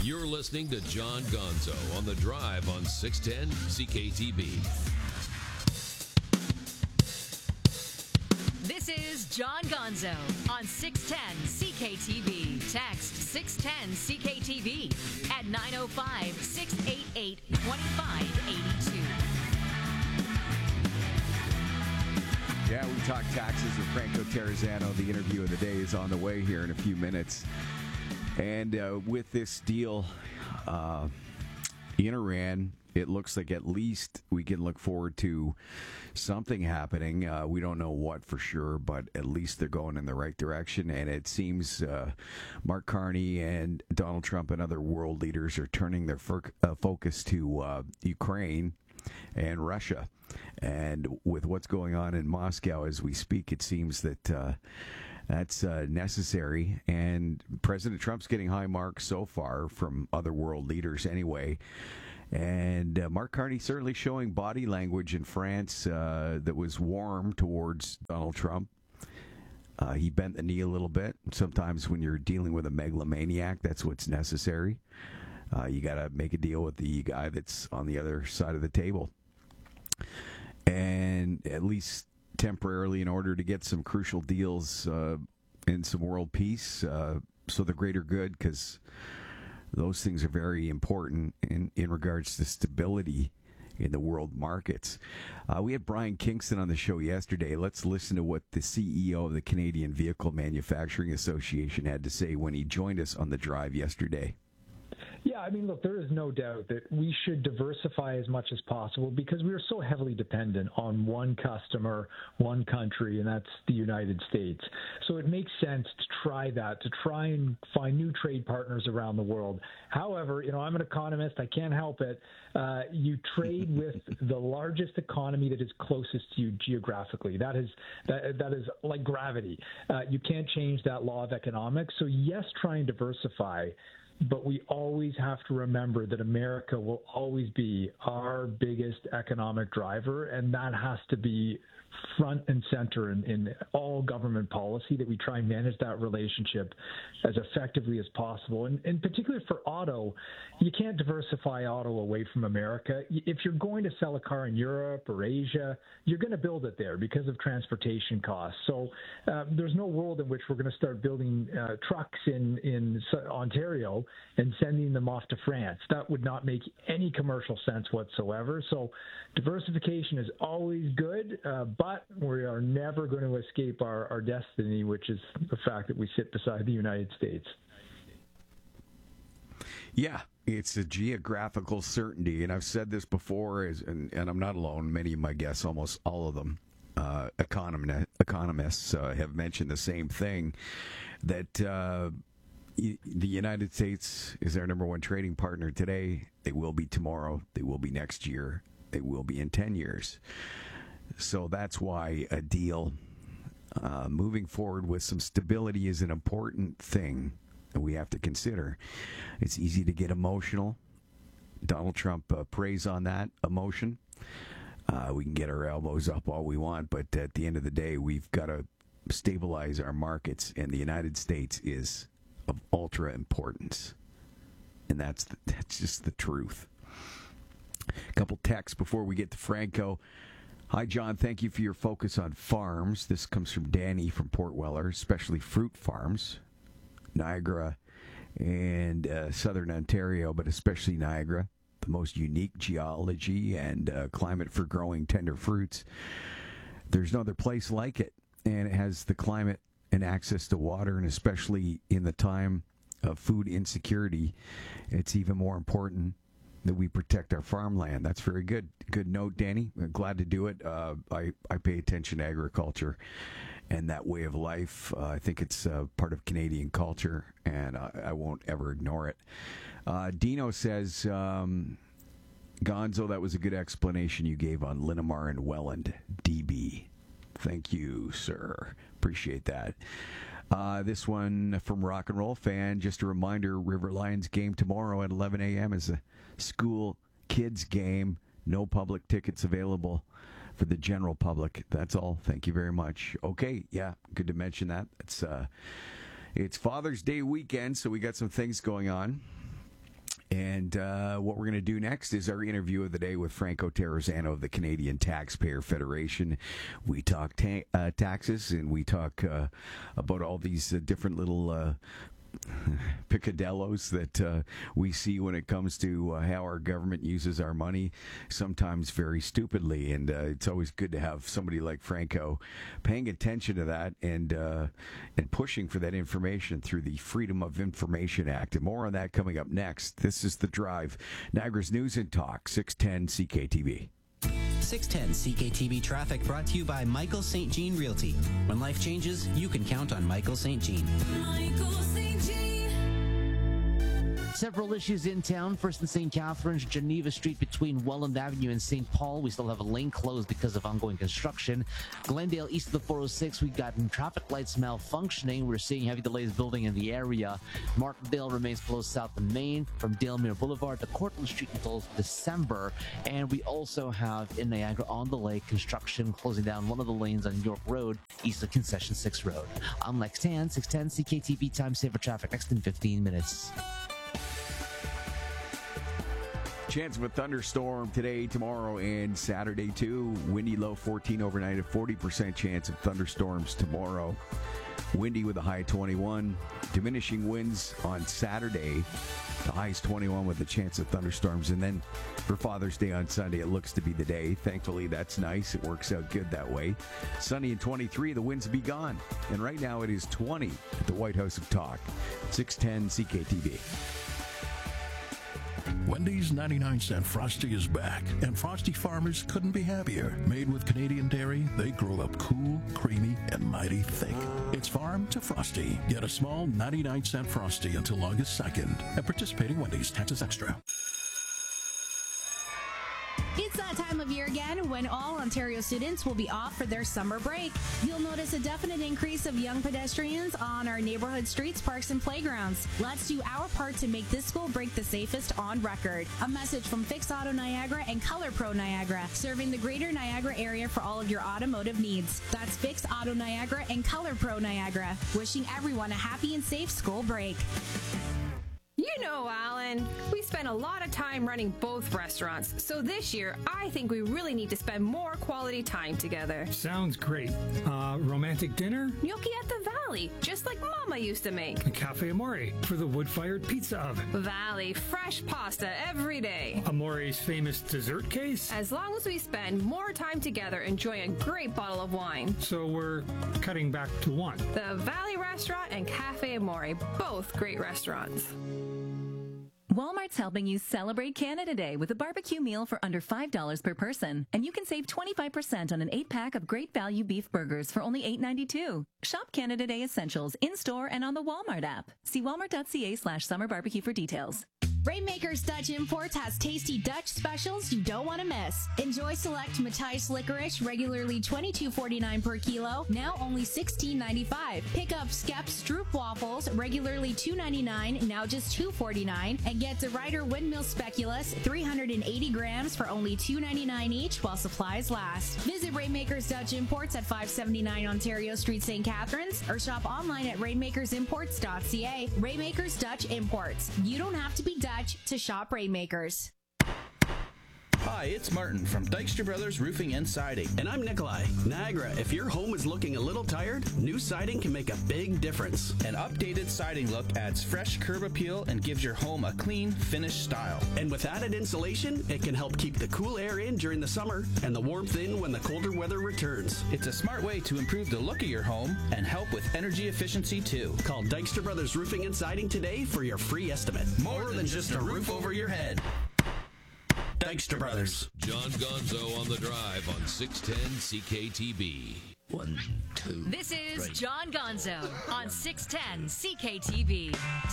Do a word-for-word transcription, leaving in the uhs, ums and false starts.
You're listening to John Gonzo on The Drive on six ten C K T V. This is John Gonzo on six ten C K T V. Text six ten C K T V at nine oh five, six eight eight, two five eight two. Yeah, we talk taxes with Franco Terrazzano. The interview of the day is on the way here in a few minutes. And uh, with this deal uh, in Iran, it looks like at least we can look forward to something happening. Uh, we don't know what for sure, but at least they're going in the right direction. And it seems uh, Mark Carney and Donald Trump and other world leaders are turning their fo- uh, focus to uh, Ukraine and Russia. And with what's going on in Moscow as we speak, it seems that uh, that's uh, necessary. And President Trump's getting high marks so far from other world leaders anyway. And uh, Mark Carney certainly showing body language in France uh, that was warm towards Donald Trump. Uh, he bent the knee a little bit. Sometimes when you're dealing with a megalomaniac, that's what's necessary. Uh, you got to make a deal with the guy that's on the other side of the table. And at least temporarily, in order to get some crucial deals uh, and some world peace, uh, so the greater good, because those things are very important in, in regards to stability in the world markets. Uh, we had Brian Kingston on the show yesterday. Let's listen to what the C E O of the Canadian Vehicle Manufacturing Association had to say when he joined us on the drive yesterday. Yeah, I mean, look, there is no doubt that we should diversify as much as possible because we are so heavily dependent on one customer, one country, and that's the United States. So it makes sense to try that, to try and find new trade partners around the world. However, you know, I'm an economist. I can't help it. Uh, you trade with the largest economy that is closest to you geographically. That is that, that is like gravity. Uh, you can't change that law of economics. So yes, try and diversify. But we always have to remember that America will always be our biggest economic driver, and that has to be front and center in, in all government policy, that we try and manage that relationship as effectively as possible. And, and particularly for auto, you can't diversify auto away from America. If you're going to sell a car in Europe or Asia, you're going to build it there because of transportation costs. So uh, there's no world in which we're going to start building uh, trucks in, in Ontario and sending them off to France. That would not make any commercial sense whatsoever. So diversification is always good, uh, but we are never going to escape our, our destiny, which is the fact that we sit beside the United States. Yeah, it's a geographical certainty, and I've said this before, as, and, and I'm not alone. Many of my guests, almost all of them, uh, econom- economists, uh, have mentioned the same thing, that uh, y- the United States is our number one trading partner today. They will be tomorrow. They will be next year. They will be in ten years. So that's why a deal uh, moving forward with some stability is an important thing that we have to consider. It's easy to get emotional. Donald Trump uh, preys on that emotion. Uh, we can get our elbows up all we want, but at the end of the day, we've got to stabilize our markets, and the United States is of ultra importance. And that's the, that's just the truth. A couple texts before we get to Franco. Hi, John. Thank you for your focus on farms. This comes from Danny from Port Weller, especially fruit farms, Niagara and uh, southern Ontario, but especially Niagara, the most unique geology and uh, climate for growing tender fruits. There's no other place like it, and it has the climate and access to water, and especially in the time of food insecurity, it's even more important that we protect our farmland. That's very good. Good note, Danny. I'm glad to do it. Uh, I, I pay attention to agriculture and that way of life. Uh, I think it's uh, part of Canadian culture, and I, I won't ever ignore it. Uh, Dino says, um, Gonzo, that was a good explanation you gave on Linamar and Welland, D B. Thank you, sir. Appreciate that. Uh, this one from Rock and Roll Fan. Just a reminder, River Lions game tomorrow at eleven a.m. is a school kids game. No public tickets available for the general public. That's all. Thank you very much. Okay, yeah, good to mention that. It's uh, it's Father's Day weekend, so we got some things going on. And uh, what we're going to do next is our interview of the day with Franco Terrazzano of the Canadian Taxpayer Federation. We talk ta- uh, taxes, and we talk uh, about all these uh, different little uh, picadillos that uh, we see when it comes to uh, how our government uses our money, sometimes very stupidly. And uh, it's always good to have somebody like Franco paying attention to that and uh, and pushing for that information through the Freedom of Information Act. And more on that coming up next. This is The Drive, Niagara's News and Talk, six ten C K T V. six ten C K T V traffic brought to you by Michael Saint Jean Realty. When life changes, you can count on Michael Saint Jean. Michael Saint Jean. Several issues in town. First in Saint Catharines, Geneva Street between Welland Avenue and Saint Paul. We still have a lane closed because of ongoing construction. Glendale east of the four oh six, we've got traffic lights malfunctioning. We're seeing heavy delays building in the area. Markdale remains closed south of Main from Dalemere Boulevard to Cortlandt Street until December. And we also have in Niagara on the Lake construction closing down one of the lanes on York Road east of Concession six Road. I'm Lex Tan, six ten C K T V time saver traffic next in fifteen minutes. Chance of a thunderstorm today, tomorrow, and Saturday, too. Windy low fourteen overnight, a forty percent chance of thunderstorms tomorrow. Windy with a high twenty-one. Diminishing winds on Saturday. The high is twenty-one with a chance of thunderstorms. And then for Father's Day on Sunday, it looks to be the day. Thankfully, that's nice. It works out good that way. Sunny and twenty-three, the winds will be gone. And right now it is twenty at the White House of Talk. six ten C K T V. Wendy's ninety-nine cent Frosty is back, and Frosty farmers couldn't be happier. Made with Canadian dairy, they grow up cool, creamy, and mighty thick. It's farm to Frosty. Get a small ninety-nine cent Frosty until August second at participating Wendy's. Taxes extra. It's that time of year again when all Ontario students will be off for their summer break. You'll notice a definite increase of young pedestrians on our neighborhood streets, parks, and playgrounds. Let's do our part to make this school break the safest on record. A message from Fix Auto Niagara and Color Pro Niagara, serving the greater Niagara area for all of your automotive needs. That's Fix Auto Niagara and Color Pro Niagara, wishing everyone a happy and safe school break. You know, Alan, we spend a lot of time running both restaurants, so this year I think we really need to spend more quality time together. Sounds great. Uh, romantic dinner? Gnocchi at the Valley, just like Mama used to make. A Cafe Amore for the wood-fired pizza oven. Valley, fresh pasta every day. Amore's famous dessert case? As long as we spend more time together enjoying a great bottle of wine. So we're cutting back to one. The Valley Restaurant and Cafe Amore, both great restaurants. Walmart's helping you celebrate Canada Day with a barbecue meal for under five dollars per person. And you can save twenty-five percent on an eight-pack of great value beef burgers for only eight ninety-two. Shop Canada Day essentials in-store and on the Walmart app. See walmart.ca slash summer barbecue for details. Rainmakers Dutch Imports has tasty Dutch specials you don't want to miss. Enjoy select Matthijs licorice, regularly twenty-two forty-nine per kilo, now only sixteen ninety-five. Pick up Skep Stroop waffles, regularly two ninety-nine, now just two forty-nine, and get the Ryder Windmill Speculoos, three hundred eighty grams for only two ninety-nine each while supplies last. Visit Rainmakers Dutch Imports at five seventy-nine Ontario Street, Saint Catharines, or shop online at rainmakers imports dot c a. Rainmakers Dutch Imports. You don't have to be Dutch to shop Rainmakers. Hi, it's Martin from Dykstra Brothers Roofing and Siding. And I'm Nikolai. Niagara, if your home is looking a little tired, new siding can make a big difference. An updated siding look adds fresh curb appeal and gives your home a clean, finished style. And with added insulation, it can help keep the cool air in during the summer and the warmth in when the colder weather returns. It's a smart way to improve the look of your home and help with energy efficiency too. Call Dykstra Brothers Roofing and Siding today for your free estimate. More, More than just a roof over your head. Dykstra Brothers. John Gonzo on the Drive on six ten C K T V. One, two. This is three. John Gonzo on six ten C K T V.